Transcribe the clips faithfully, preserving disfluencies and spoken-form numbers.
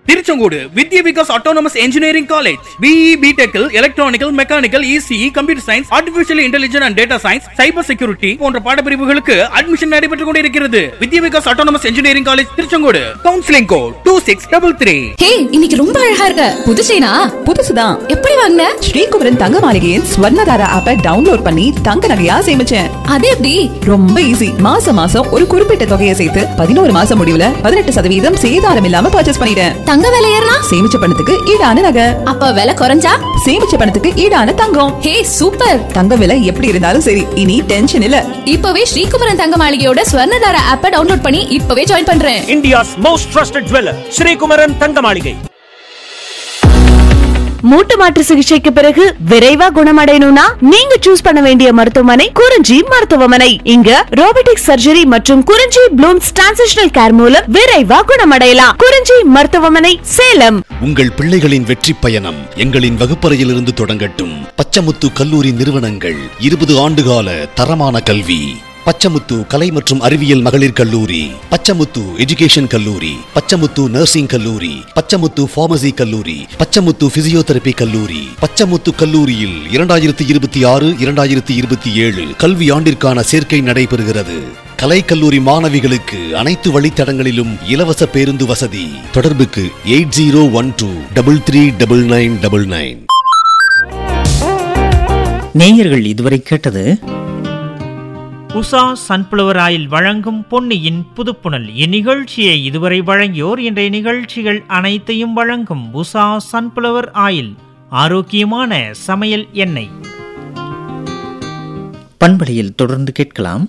Tiruchengode Vidya Vikas autonomous engineering college BE BTech electronical mechanical ECE computer science artificial intelligence and data science cyber security போன்ற பாடப்பிரிவுகளுக்கு admission நடைபெற்றுக் கொண்டிருக்கிறது. வித்யா Vikas autonomous engineering college Tiruchengode. Counselling code two six double three. ஹே, இன்னைக்கு ரொம்ப அழகா இருக்க. புதுசேனா? புதுசுதான். எப்படி வாங்குன? ஸ்ரீகுமரன் தங்க மாளிகையின் ஸ்வர்ணதாரா ஆப்பை டவுன்லோட் பண்ணி தங்க நகையா சேமிச்சேன். அது எப்படி? ரொம்ப ஈஸி. மாசம் மாசம் ஒரு குறிப்பிட்ட தொகையை சேர்த்து பதினோரு மாசம் முடிவுல பதினெட்டு சதவீதம் சேதாரம் இல்லாம பர்ச்சேஸ் பண்ணிட்டேன். தங்க விலை ஏறினா சேமிச்ச பணத்துக்கு ஈடான நகை. அப்ப விலை குறைஞ்சா சேமிச்ச பணத்துக்கு ஈடான தங்கம். ஹே, சூப்பர். தங்க விலை எப்படி இருந்தாலும் சரி, இனி டென்ஷன் இல்ல. இப்பவே ஸ்ரீகுமரன் தங்க மாளிகையோட ஸ்வர்ணதாரா ஆப்பை டவுன்லோட் பண்ணி இப்பவே ஜாயின் பண்றேன். India's most trusted jeweller Sri Kumaran தங்க மாளிகை. மூட்டு மாற்று சிகிச்சைக்கு பிறகு விரைவா குணமடையணும்னா நீங்க சூஸ் பண்ண வேண்டிய மருத்துவமனை குறிஞ்சி மருத்துவமனை. இங்க ரோபோட்டிக் சர்ஜரி மற்றும் குறிஞ்சி ப்ளூம்ஸ் டிரான்சிஷனல் கேர் மூலம் விரைவா குணமடையலாம். குறிஞ்சி மருத்துவமனை, சேலம். உங்கள் பிள்ளைகளின் வெற்றி பயணம் எங்களின் வகுப்பறையில் இருந்து தொடங்கட்டும். பச்சமுத்து கல்லூரி நிறுவனங்கள் இருபது ஆண்டுகால தரமான கல்வி. பச்சமுத்து கலை மற்றும் அறிவியல் மகளிர் கல்லூரி, பச்சமுத்து எஜுகேஷன் கல்லூரி, பச்சமுத்து நர்சிங் கல்லூரி, பச்சமுத்து பார்மசி கல்லூரி, பச்சமுத்து பிசியோதெரபி கல்லூரி. பச்சமுத்து கல்லூரியில் இரண்டாயிரத்தி இருபத்தி ஆறு இரண்டாயிரத்தி இருபத்தி ஏழு கல்வி ஆண்டிற்கான சேர்க்கை நடைபெறுகிறது. கலை கல்லூரி மாணவிகளுக்கு அனைத்து வழித்தடங்களிலும் இலவச பேருந்து வசதி. தொடர்புக்கு eight zero one two double three double nine double nine. நேயர்கள் இதுவரை கேட்டது உஷா சன்ஃப்ளவர் ஆயில் வழங்கும் பொன்னியின் புதுப்புணல். இந்நிகழ்ச்சியை இதுவரை வழங்கியோர் இன்றைய நிகழ்ச்சிகள் அனைத்தையும் வழங்கும் உஷா சன்ஃப்ளவர் ஆயில், ஆரோக்கியமான சமையல் எண்ணெய். பண்பலையில் தொடர்ந்து கேட்கலாம்.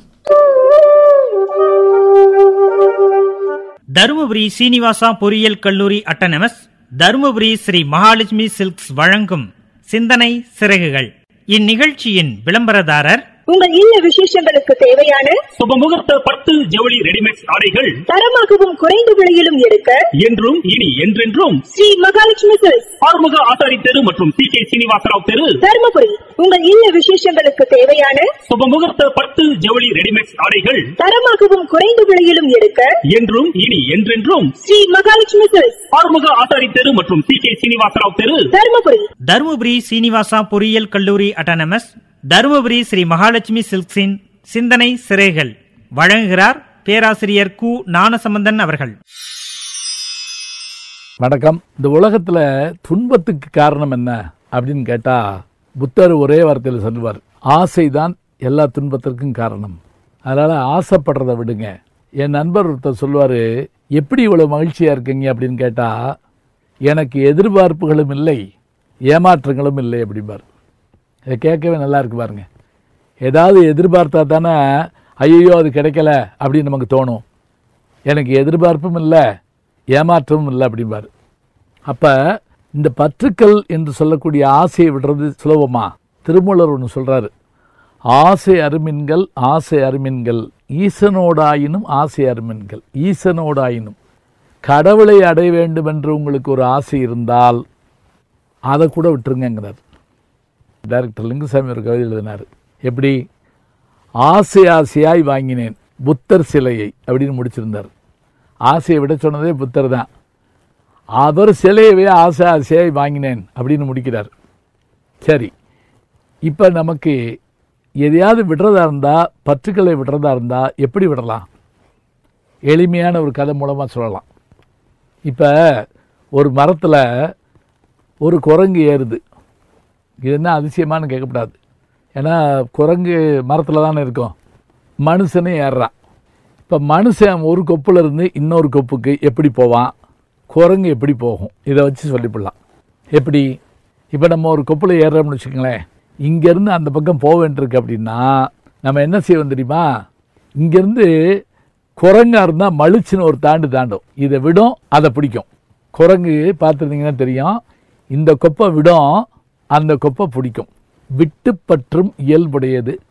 தருமபுரி சீனிவாசா பொறியியல் கல்லூரி அட்டானமஸ், தருமபுரி ஸ்ரீ மகாலட்சுமி சில்க்ஸ் வழங்கும் சிந்தனை சிறகுகள். இந்நிகழ்ச்சியின் விளம்பரதாரர் உங்கள் இல்ல விசேஷங்களுக்கு தேவையான சுபமுகூர்த்த பட்டு ஜவுளி ரெடிமேட் ஆடைகள் தரமாகவும் குறைந்த விலையிலும் எடுக்க என்றும் இனி என்றென்றும் ஸ்ரீ மகாலட்சுமி சில்க்ஸ், ஆறுமுக ஆசாரி தெரு மற்றும் சி கே சீனிவாசராவ் தெரு, தருமபுரி. உங்கள் இல்ல விசேஷங்களுக்கு தேவையான சுபமுகூர்த்த பட்டு ஜவுளி ரெடிமேட் ஆடைகள் தரமாகவும் குறைந்த விலையிலும் எடுக்க என்றும் இனி என்றென்றும் ஸ்ரீ மகாலட்சுமி சில்க்ஸ், ஆறுமுக ஆசாரி தெரு மற்றும் சி கே சீனிவாசராவ் தெரு, தருமபுரி. தருமபுரி சீனிவாசா பொறியியல் கல்லூரி அட்டானமஸ், தருமபுரி ஸ்ரீ மகாலட்சுமி சில்க்ஸின் சிந்தனை சிறைகள் வழங்குகிறார் பேராசிரியர் கு ஞானசம்பந்தன் அவர்கள். வணக்கம். இந்த உலகத்துல துன்பத்துக்கு காரணம் என்ன அப்படின்னு கேட்டா புத்தர் ஒரே வார்த்தையில் சொல்லுவார், ஆசைதான் எல்லா துன்பத்திற்கும் காரணம். அதனால ஆசைப்படுறத விடுங்க. என் நண்பர் ஒருத்தர் சொல்லுவாரு, எப்படி இவ்வளவு மகிழ்ச்சியா இருக்கீங்க அப்படின்னு கேட்டா, எனக்கு எதிர்பார்ப்புகளும் இல்லை ஏமாற்றங்களும் இல்லை அப்படிம்பார். இதை கேட்கவே நல்லா இருக்கு பாருங்க. ஏதாவது எதிர்பார்த்தா தானே ஐயோ அது கிடைக்கல அப்படின்னு நமக்கு தோணும். எனக்கு எதிர்பார்ப்பும் இல்லை ஏமாற்றமும் இல்லை அப்படிம்பார். அப்போ இந்த பற்றுக்கள் என்று சொல்லக்கூடிய ஆசையை விடுறது சுலபமா? திருமூலர் ஒன்று சொல்கிறாரு, ஆசை அருமின்கள் ஆசை அருமின்கள் ஈசனோடாயினும் ஆசை அருமின்கள் ஈசனோடாயினும். கடவுளை அடைய வேண்டும் என்று உங்களுக்கு ஒரு ஆசை இருந்தால் அதை கூட விட்டுருங்கிறார். டைரக்டர் லிங்குசாமி ஒரு கவிதை எழுதினார். எப்படி? ஆசை ஆசையாய் வாங்கினேன் புத்தர் சிலையை அப்படின்னு முடிச்சிருந்தார். ஆசையை விட சொன்னதே புத்தர் தான். அவர் சிலையவே ஆசை ஆசையாய் வாங்கினேன் அப்படின்னு முடிக்கிறார். சரி, இப்போ நமக்கு எதையாவது விடுறதா இருந்தால், பற்றுக்களை விடுறதா இருந்தால் எப்படி விடலாம்? எளிமையான ஒரு கதை மூலமாக சொல்லலாம். இப்போ ஒரு மரத்தில் ஒரு குரங்கு ஏறுது. இது என்ன அதிசயமானு கேட்கக்கூடாது. ஏன்னா குரங்கு மரத்தில் தானே இருக்கும். மனுஷனே ஏறுறான். இப்போ மனுஷன் ஒரு கொப்புல இருந்து இன்னொரு கொப்புக்கு எப்படி போவான், குரங்கு எப்படி போகும், இதை வச்சு சொல்லிவிடலாம். எப்படி? இப்போ நம்ம ஒரு கொப்பில் ஏறுறோம்னு வச்சுக்கோங்களேன், இங்கேருந்து அந்த பக்கம் போக வேண்டியிருக்கு அப்படின்னா நம்ம என்ன செய்வோம் தெரியுமா? இங்கேருந்து குரங்காக இருந்தால் மலிச்சுன்னு ஒரு தாண்டு தாண்டும். இதை விடும், அதை பிடிக்கும். குரங்கு பார்த்துருந்தீங்கன்னா தெரியும், இந்த கொப்பை விடும், அந்த கொப்பை பிடிக்கும். விட்டு பற்றும் இயல்புடையது